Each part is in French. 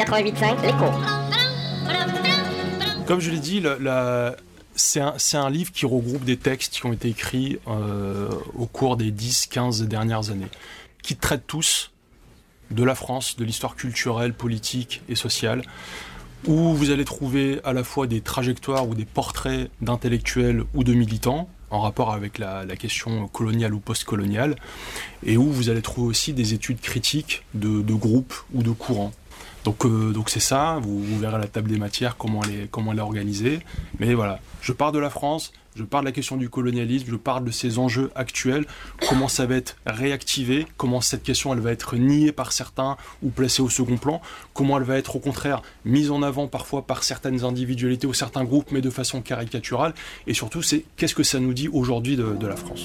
88.5, l'écho. Comme je l'ai dit, c'est un livre qui regroupe des textes qui ont été écrits au cours des 10-15 dernières années, qui traitent tous de la France, de l'histoire culturelle, politique et sociale, où vous allez trouver à la fois des trajectoires ou des portraits d'intellectuels ou de militants, en rapport avec la question coloniale ou post-coloniale, et où vous allez trouver aussi des études critiques de groupes ou de courants. Donc c'est ça, vous verrez à la table des matières comment elle est organisée. Mais voilà, je parle de la France, je parle de la question du colonialisme, je parle de ses enjeux actuels, comment ça va être réactivé, comment cette question elle va être niée par certains ou placée au second plan, comment elle va être au contraire mise en avant parfois par certaines individualités ou certains groupes, mais de façon caricaturale. Et surtout, c'est qu'est-ce que ça nous dit aujourd'hui de la France.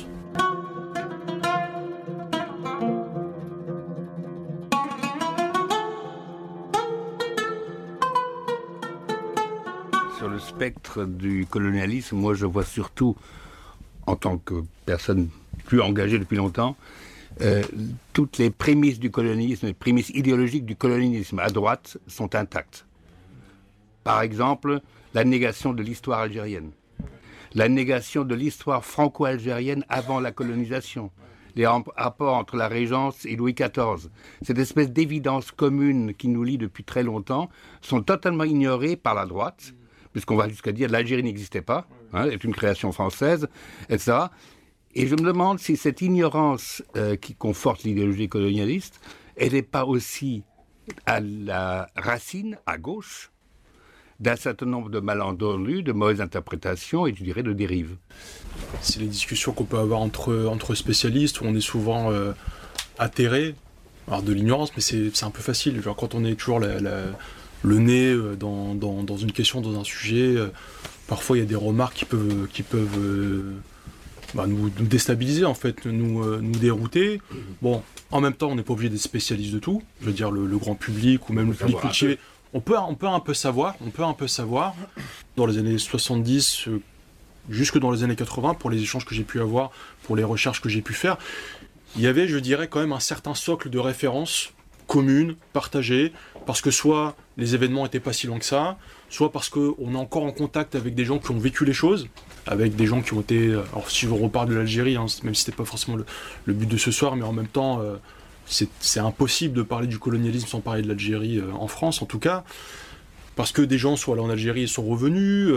Sur le spectre du colonialisme, moi je vois surtout, en tant que personne plus engagée depuis longtemps, toutes les prémices du colonialisme, les prémices idéologiques du colonialisme à droite sont intactes. Par exemple, la négation de l'histoire algérienne, la négation de l'histoire franco-algérienne avant la colonisation, les rapports entre la Régence et Louis XIV, cette espèce d'évidence commune qui nous lie depuis très longtemps, sont totalement ignorées par la droite, puisqu'on va jusqu'à dire que l'Algérie n'existait pas, est une création française, etc. Et je me demande si cette ignorance qui conforte l'idéologie colonialiste, elle n'est pas aussi à la racine, à gauche, d'un certain nombre de malentendus, de mauvaises interprétations et, je dirais, de dérives. C'est les discussions qu'on peut avoir entre spécialistes, où on est souvent atterré, alors de l'ignorance, mais c'est un peu facile. Genre quand on est toujours le nez dans une question, dans un sujet, parfois il y a des remarques qui peuvent nous déstabiliser, en fait, nous dérouter. Bon, en même temps, on n'est pas obligé d'être spécialiste de tout. Je veux dire, le grand public ou même le public cultivé, on peut un peu savoir. Dans les années 70, jusque dans les années 80, pour les échanges que j'ai pu avoir, pour les recherches que j'ai pu faire, il y avait, je dirais, quand même un certain socle de références communes, partagées, parce que soit les événements n'étaient pas si loin que ça, soit parce qu'on est encore en contact avec des gens qui ont vécu les choses, avec des gens qui ont été... Alors si je reparle de l'Algérie, même si c'était pas forcément le but de ce soir, mais en même temps, c'est impossible de parler du colonialisme sans parler de l'Algérie, en France en tout cas, parce que des gens sont allés en Algérie et sont revenus,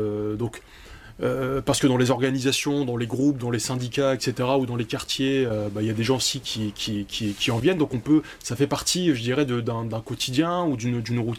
parce que dans les organisations, dans les groupes, dans les syndicats, etc., ou dans les quartiers, y a des gens aussi qui en viennent, donc ça fait partie, je dirais, d'un quotidien ou d'une routine.